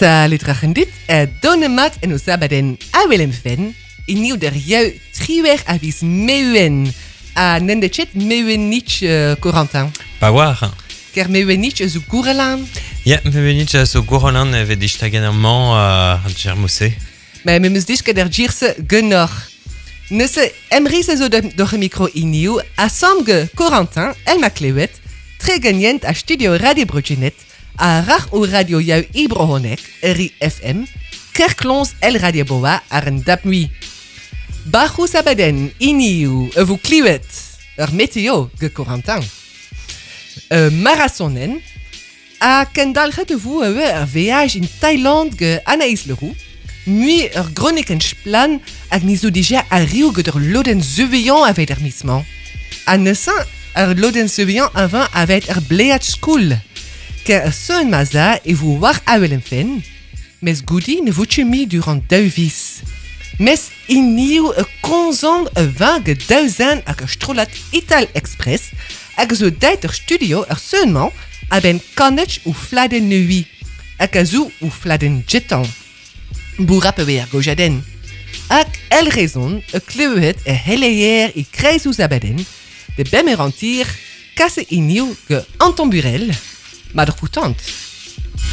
Salutrachen dit, donemat en osabaden a Willem fen, iniu der jou triwer avis meuen, a nendechet meuen nich Corentin. Pa war. Ker meuen nich zo gourlan. Ja, meuen nich zo gourlan evet distagenement germousse. Maar me mus diske der girse genor. Nesse emrise zo door micro iniu, a samge Corentin, el ma klewet, tre gagnant a studio Radio Bruginet, a rach o radio jou Ibrohonek, RI FM, kerklons el radio boa ar en dapmui. Bachou sabaden, iniu, vous kliwet, meteo ge Corentin. Marathonen, a kendalget de vous voyage in Thailand ge Anaïs Leroux, mui gronekens plan ag nizo déjà a rio ge der loden zuvion avec dermisman. A neusan loden zuvion avant avec bleat school. Ker son maza e vous war a Willem fen, mes goudi ne vous chemi durant 2 vis. Mes iniu konzond 20 duizend ak strolat Ital Express ak zo deiter studio seulement aben kannech ou fladen nui ak zo ou fladen jeton. Bourape weer gojaden. Ak el raison kleuet helleier I kreis ou zabaden de bemerantir kasse iniu ge antomburel, maar de coutante.